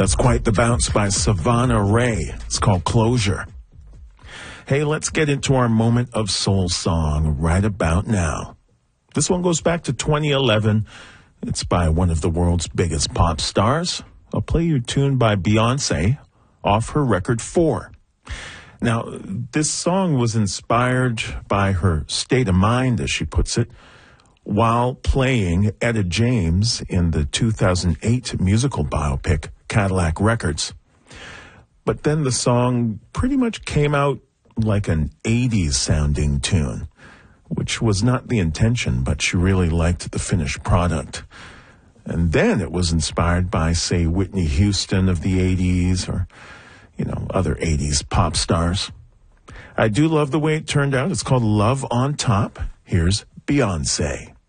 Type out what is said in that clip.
That's quite the bounce by Savannah Ray. It's called Closure. Hey, let's get into our moment of soul song right about now. This one goes back to 2011. It's by one of the world's biggest pop stars. I'll play you a tune by Beyonce off her record 4. Now, this song was inspired by her state of mind, as she puts it, while playing Etta James in the 2008 musical biopic Cadillac Records. But then the song pretty much came out like an 80s sounding tune, which was not the intention, but she really liked the finished product. And then it was inspired by, say, Whitney Houston of the 80s or, other 80s pop stars. I do love the way it turned out. It's called Love on Top. Here's Beyonce.